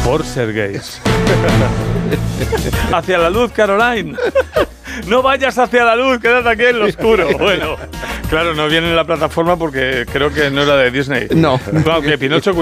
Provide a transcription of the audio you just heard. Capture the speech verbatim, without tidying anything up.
por ser gays. Hacia la luz, Caroline. No vayas hacia la luz, quédate aquí en lo oscuro. Bueno, claro, no viene en la plataforma porque creo que no era de Disney. No. Aunque Pinocho